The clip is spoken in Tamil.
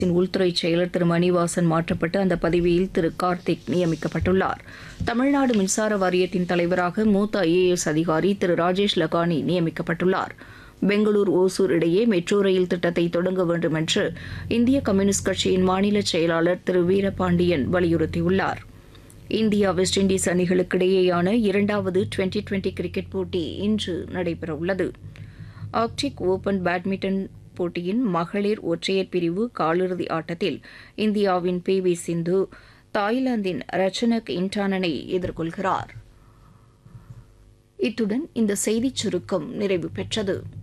உள்துறை செயலர் திரு மணிவாசன் மாற்றப்பட்டு அந்த பதவியில் திரு கார்த்திக் நியமிக்கப்பட்டுள்ளார். தமிழ்நாடு மின்சார வாரியத்தின் தலைவராக மூத்த ஐஏஎஸ் அதிகாரி திரு ராஜேஷ் லகானி நியமிக்கப்பட்டுள்ளார். பெங்களூர் ஓசூர் இடையே மெட்ரோ ரயில் திட்டத்தை தொடங்க வேண்டும் என்று இந்திய கம்யூனிஸ்ட் கட்சியின் மாநில செயலாளர் திரு வீரபாண்டியன் வலியுறுத்தியுள்ளார். இந்தியா வெஸ்ட் இண்டீஸ் அணிகளுக்கிடையேயான இரண்டாவது டுவெண்டி கிரிக்கெட் போட்டி இன்று நடைபெறவுள்ளது. ஆர்க்டிக் ஓபன் பேட்மிண்டன் போட்டியின் மகளிர் ஒற்றையர் பிரிவு காலிறுதி ஆட்டத்தில் இந்தியாவின் பி.வி. சிந்து தாய்லாந்தின் ரச்சனக் இன்டானனை எதிர்கொள்கிறார். இத்துடன் இந்த செய்திச் சுருக்கம் நிறைவு பெற்றது.